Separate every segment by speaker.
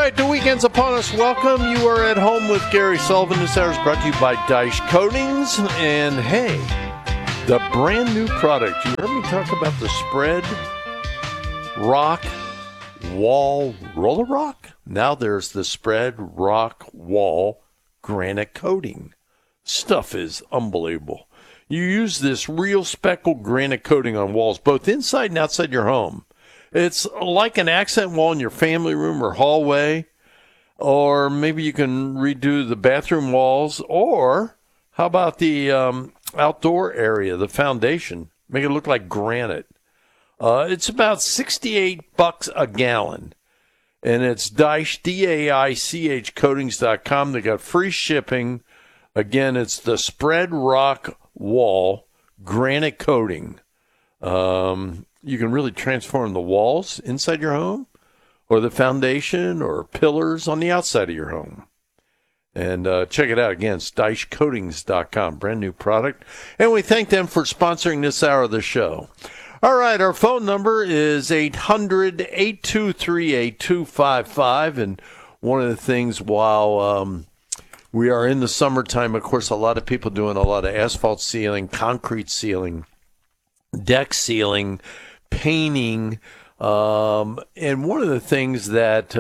Speaker 1: right, the weekend's upon us. Welcome. You are at home with Gary Sullivan. This hour is brought to you by Dyche Coatings. And hey, the brand new product. You heard me talk about the Spread Rock Wall Roller Rock? Now there's the Spread Rock Wall Granite Coating. Stuff is unbelievable. You use this real speckled granite coating on walls, both inside and outside your home. It's like an accent wall in your family room or hallway, or maybe you can redo the bathroom walls, or how about the outdoor area, the foundation, make it look like granite. It's about $68 a gallon, and it's Dyche, D-A-I-C-H, coatings.com. They got free shipping. Again, it's the Spread Rock Wall Granite Coating. You can really transform the walls inside your home or the foundation or pillars on the outside of your home. And check it out again. It's DycheCoatings.com. Brand new product. And we thank them for sponsoring this hour of the show. All right, our phone number is 800-823-8255. And one of the things while we are in the summertime, of course, a lot of people doing a lot of asphalt sealing, concrete sealing, deck sealing, painting, and one of the things that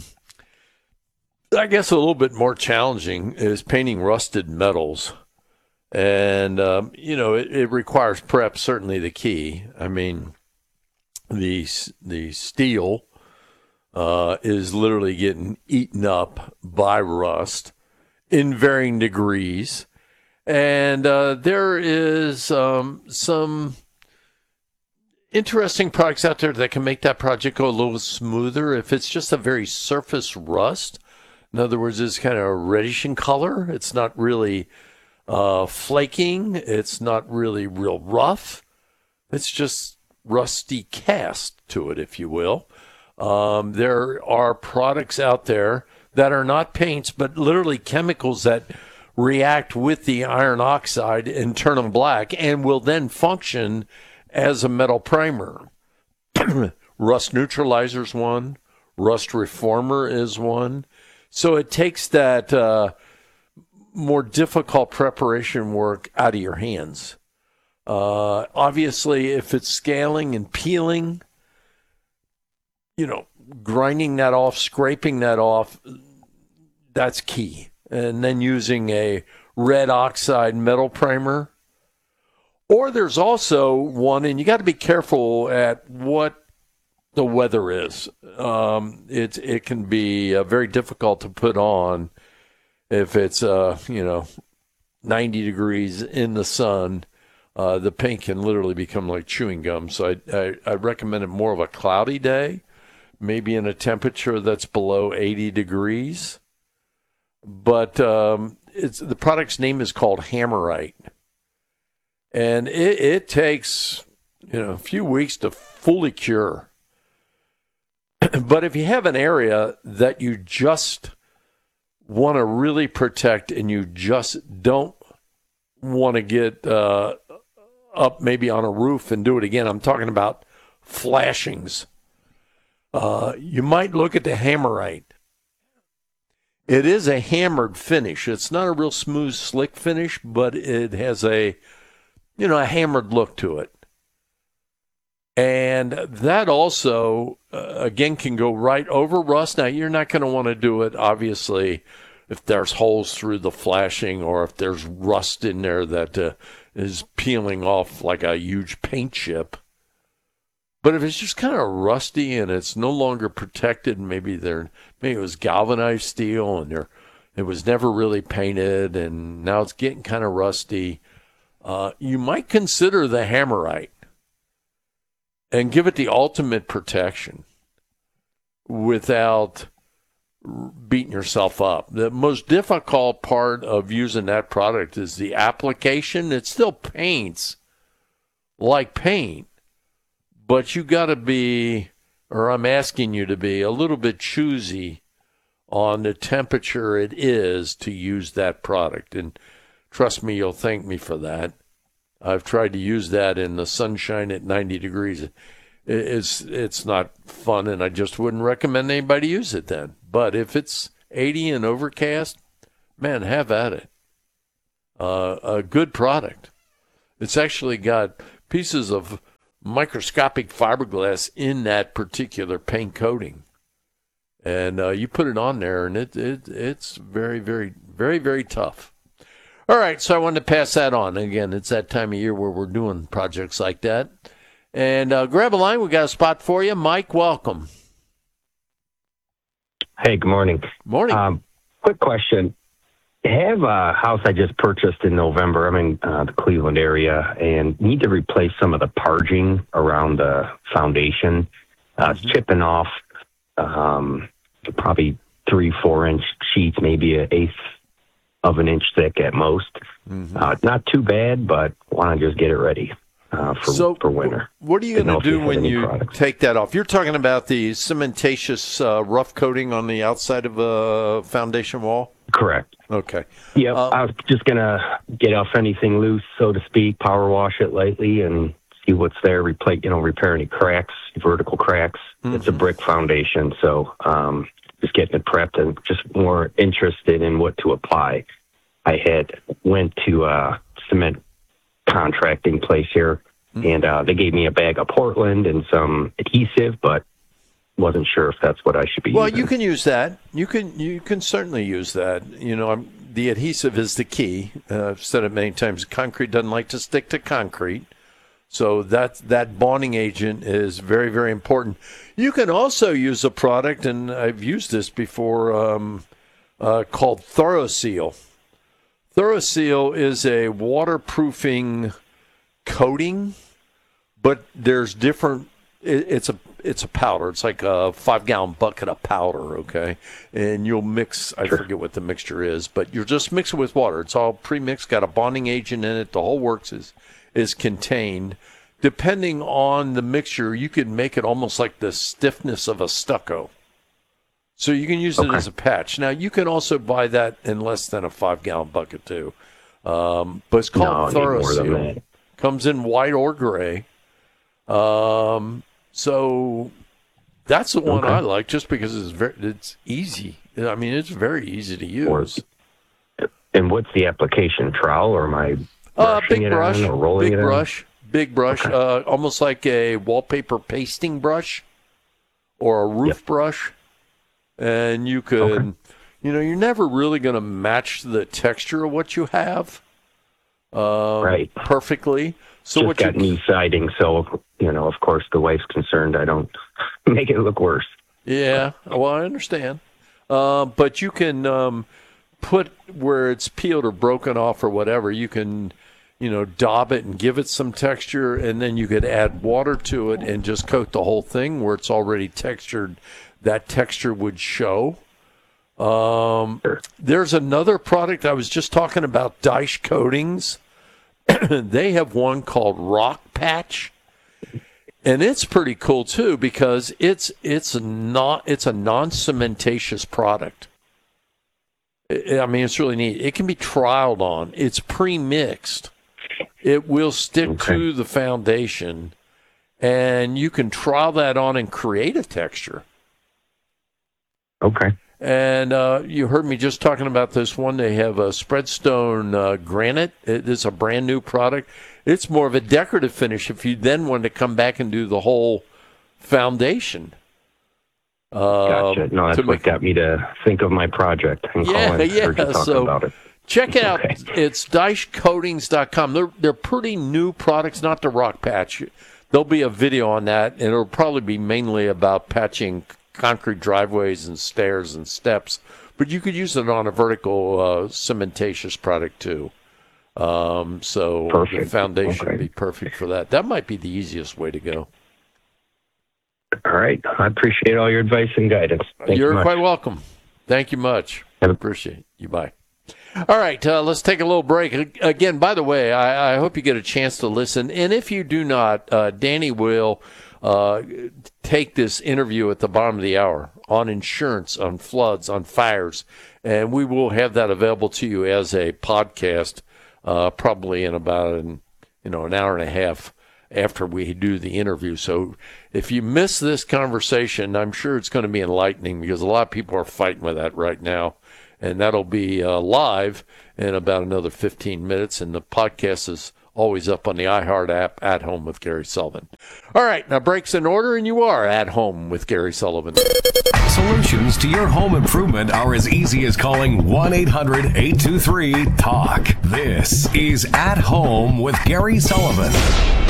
Speaker 1: I guess a little bit more challenging is painting rusted metals. And, it requires prep, certainly the key. I mean, the steel is literally getting eaten up by rust in varying degrees. And there is some interesting products out there that can make that project go a little smoother. If it's just a very surface rust, in other words, it's kind of reddish in color. It's not really flaking. It's not really real rough. It's just rusty cast to it, if you will. There are products out there that are not paints, but literally chemicals that react with the iron oxide and turn them black and will then function as a metal primer. Rust neutralizer is one. Rust reformer is one. So it takes that more difficult preparation work out of your hands. Obviously, if it's scaling and peeling, grinding that off, scraping that off, that's key. And then using a red oxide metal primer. Or there's also one, and you got to be careful at what the weather is. It can be very difficult to put on if it's 90 degrees in the sun. The paint can literally become like chewing gum. So I recommend it more of a cloudy day, maybe in a temperature that's below 80 degrees. But the product's name is called Hammerite. And it takes, a few weeks to fully cure. But if you have an area that you just want to really protect and you just don't want to get up maybe on a roof and do it again, I'm talking about flashings. You might look at the Hammerite. It is a hammered finish. It's not a real smooth, slick finish, but it has a hammered look to it. And that also, again, can go right over rust. Now, you're not going to want to do it, obviously, if there's holes through the flashing or if there's rust in there that is peeling off like a huge paint chip. But if it's just kind of rusty and it's no longer protected, maybe it was galvanized steel and it was never really painted and now it's getting kind of rusty, you might consider the Hammerite and give it the ultimate protection without beating yourself up. The most difficult part of using that product is the application. It still paints like paint, but you got to be, or I'm asking you to be, a little bit choosy on the temperature it is to use that product. And trust me, you'll thank me for that. I've tried to use that in the sunshine at 90 degrees. It's not fun, and I just wouldn't recommend anybody use it then. But if it's 80 and overcast, man, have at it. A good product. It's actually got pieces of microscopic fiberglass in that particular paint coating. And you put it on there, and it's very, very, very, very tough. All right, so I wanted to pass that on. Again, it's that time of year where we're doing projects like that. And grab a line. We got a spot for you. Mike, welcome.
Speaker 2: Hey, good morning.
Speaker 1: Morning.
Speaker 2: Quick question. I have a house I just purchased in November. I'm in the Cleveland area and need to replace some of the parging around the foundation. It's chipping off probably 3-4 inch sheets, maybe 1/8 of an inch thick at most. Not too bad, but want to just get it ready for winter.
Speaker 1: What are you going to do when you take that off? You're talking about the cementatious rough coating on the outside of a foundation wall?
Speaker 2: Correct.
Speaker 1: Okay.
Speaker 2: Yeah, I was just going to get off anything loose, so to speak, power wash it lightly and see what's there, repair any cracks, vertical cracks. It's a brick foundation, so just getting it prepped and just more interested in what to apply. I had went to a cement contracting place here, and they gave me a bag of Portland and some adhesive, but wasn't sure if that's what I should be using.
Speaker 1: Well, you can use that. You can certainly use that. The adhesive is the key. I've said it many times. Concrete doesn't like to stick to concrete. So that bonding agent is very, very important. You can also use a product, and I've used this before, called ThoroSeal. ThoroSeal is a waterproofing coating, but there's different. It's a powder. It's like a 5-gallon bucket of powder, okay? And you'll mix, I forget what the mixture is, but you'll just mix it with water. It's all pre-mixed, got a bonding agent in it. The whole works is contained. Depending on the mixture, you can make it almost like the stiffness of a stucco. So you can use it as a patch. Now, you can also buy that in less than a 5-gallon bucket, too. But it's called ThoroSeal. Comes in white or gray. So that's the one I like, just because it's easy. I mean, it's very easy to use.
Speaker 2: And what's the application? Trowel, or am I brushing it on or rolling it on?
Speaker 1: Big brush, almost like a wallpaper pasting brush or a roof brush. And you could, you're never really going to match the texture of what you have perfectly. So
Speaker 2: just got new siding, so, of course, the wife's concerned I don't make it look worse.
Speaker 1: Yeah, well, I understand. But you can put where it's peeled or broken off or whatever, you can, daub it and give it some texture, and then you could add water to it and just coat the whole thing where it's already textured. That texture would show. There's another product I was just talking about, Daesh Coatings. They have one called Rock Patch, and it's pretty cool too because it's a non-cementatious product. I mean, it's really neat. It can be trialed on. It's pre-mixed. It will stick to the foundation, and you can trial that on and create a texture.
Speaker 2: Okay.
Speaker 1: And you heard me just talking about this one. They have a Spreadstone Granite. It is a brand new product. It's more of a decorative finish if you then want to come back and do the whole foundation.
Speaker 2: Gotcha. No, that's what got me to think of my project and call in talking about it.
Speaker 1: Check it out. It's DaeshCoatings.com. They're pretty new products, not the Rock Patch. There'll be a video on that, and it'll probably be mainly about patching concrete driveways and stairs and steps, but you could use it on a vertical cementatious product too. So the foundation would be perfect for that. That might be the easiest way to go.
Speaker 2: All right. I appreciate all your advice and guidance.
Speaker 1: You're quite welcome. Thank you much. I appreciate you. Bye. All right, let's take a little break. Again, by the way, I hope you get a chance to listen. And if you do not, Danny will take this interview at the bottom of the hour on insurance, on floods, on fires, and we will have that available to you as a podcast probably in about an hour and a half after we do the interview. So if you miss this conversation, I'm sure it's going to be enlightening because a lot of people are fighting with that right now. And that'll be live in about another 15 minutes. And the podcast is always up on the iHeart app, At Home with Gary Sullivan. All right, now breaks in order, and you are at home with Gary Sullivan.
Speaker 3: Solutions to your home improvement are as easy as calling 1-800-823-TALK. This is At Home with Gary Sullivan.